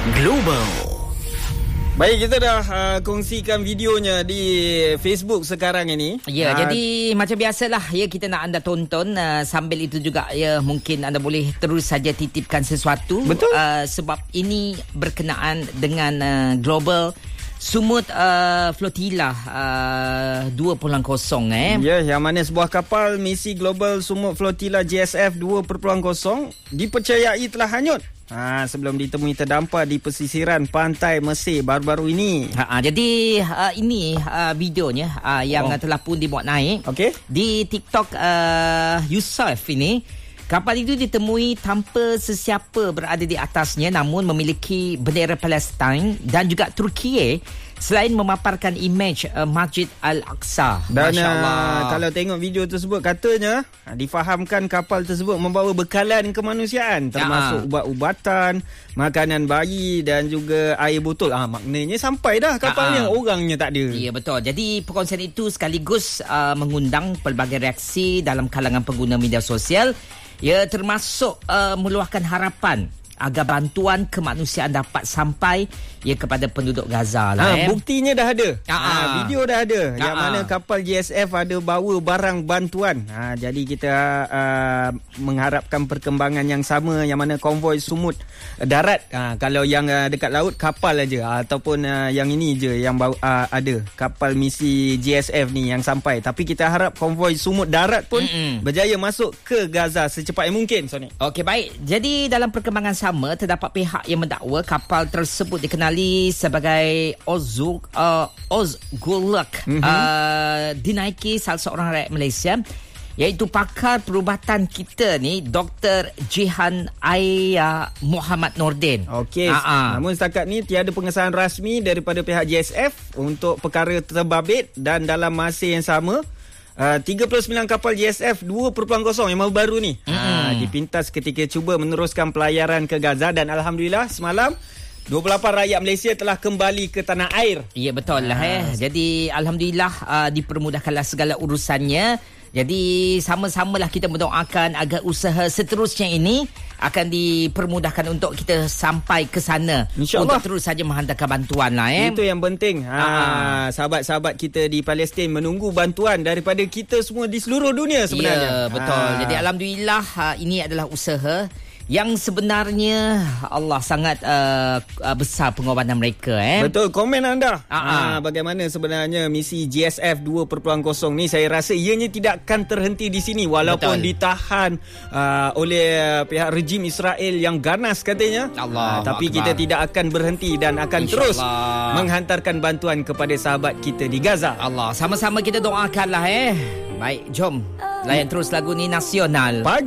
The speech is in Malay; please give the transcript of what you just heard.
Global. Baik, kita dah kongsikan videonya di Facebook sekarang ini. Ya, jadi macam biasalah ya, kita nak anda tonton, sambil itu juga ya mungkin anda boleh terus saja titipkan sesuatu. Betul. Sebab ini berkenaan dengan global Sumut Flotilla 2.0 Ya, yang mana sebuah kapal misi global Sumut Flotilla JSF 2.0 dipercayai telah hanyut sebelum ditemui terdampar di pesisiran pantai Mesir baru-baru ini. Jadi ini videonya yang telah pun dibuat naik di TikTok Yusuf ini. Kapal itu ditemui tanpa sesiapa berada di atasnya, namun memiliki bendera Palestin dan juga Turki, selain memaparkan imej Masjid Al-Aqsa. Dan kalau tengok video tersebut, katanya difahamkan kapal tersebut membawa bekalan kemanusiaan, termasuk ubat-ubatan, makanan bayi dan juga air botol. Maknanya sampai dah kapalnya, orangnya tak ada. Ya, betul. Jadi perkongsian itu sekaligus mengundang pelbagai reaksi dalam kalangan pengguna media sosial. Ya, termasuk meluahkan harapan agar bantuan kemanusiaan dapat sampai kepada penduduk Gaza lah. Buktinya dah ada. Video dah ada. Yang mana kapal JSF ada bawa barang bantuan. Jadi kita mengharapkan perkembangan yang sama, yang mana konvoi Sumut darat. Kalau yang dekat laut, kapal aja, ataupun yang ini je yang ada kapal misi JSF ni yang sampai. Tapi kita harap konvoi Sumut darat pun berjaya masuk ke Gaza secepat yang mungkin, Sony. Okey, baik. Jadi dalam perkembangan sama, terdapat pihak yang mendakwa kapal tersebut dikenali sebagai Ozgulak, dinaiki salah seorang rakyat Malaysia, iaitu pakar perubatan kita ni, Dr. Jihan Aya Muhammad Nordin. Okey. Namun setakat ni tiada pengesahan rasmi daripada pihak JSF untuk perkara terbabit, dan dalam masa yang sama 39 kapal JSF 2.0 yang baru ni dipintas ketika cuba meneruskan pelayaran ke Gaza, dan alhamdulillah semalam 28 rakyat Malaysia telah kembali ke tanah air. Ya, betul lah. Jadi alhamdulillah dipermudahkanlah segala urusannya. Jadi sama-samalah kita mendoakan agar usaha seterusnya ini akan dipermudahkan untuk kita sampai ke sana, InsyaAllah, untuk terus saja menghantarkan bantuan lah. Itu yang penting. Sahabat-sahabat kita di Palestin menunggu bantuan daripada kita semua di seluruh dunia sebenarnya. Ya, betul. Jadi alhamdulillah ini adalah usaha yang sebenarnya Allah sangat besar pengorbanan mereka. Betul. Komen anda bagaimana sebenarnya misi JSF 2.0 ni? Saya rasa ianya tidak akan terhenti di sini, walaupun ditahan oleh pihak rejim Israel yang ganas katanya. Tapi kita tidak akan berhenti dan akan terus menghantarkan bantuan kepada sahabat kita di Gaza. Sama-sama kita doakanlah. Baik, jom layan terus lagu ni, Nasional.